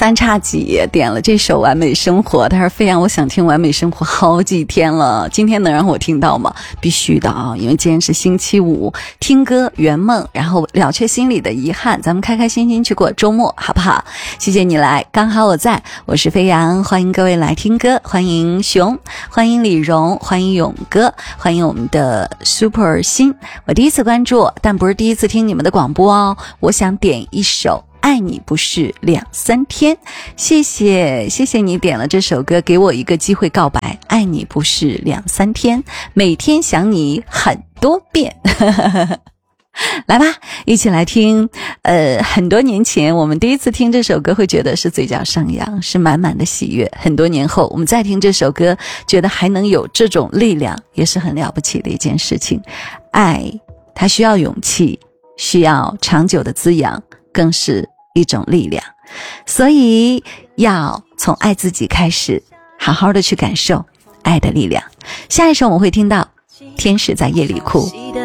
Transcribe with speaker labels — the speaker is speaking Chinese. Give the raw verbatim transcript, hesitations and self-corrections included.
Speaker 1: 三叉戟点了这首完美生活，他说飞扬我想听完美生活好几天了，今天能让我听到吗？必须的啊，因为今天是星期五，听歌圆梦，然后了却心里的遗憾，咱们开开心心去过周末好不好？谢谢你来，刚好我在，我是飞扬，欢迎各位来听歌，欢迎熊，欢迎李荣，欢迎勇哥，欢迎我们的 Super 心，我第一次关注，但不是第一次听你们的广播哦，我想点一首爱你不是两三天，谢谢谢谢你点了这首歌，给我一个机会告白，爱你不是两三天，每天想你很多遍来吧，一起来听。呃，很多年前我们第一次听这首歌会觉得是嘴角上扬，是满满的喜悦，很多年后我们再听这首歌觉得还能有这种力量，也是很了不起的一件事情。爱它需要勇气，需要长久的滋养，更是一种力量，所以要从爱自己开始，好好的去感受爱的力量。下一首我们会听到天使在夜里哭。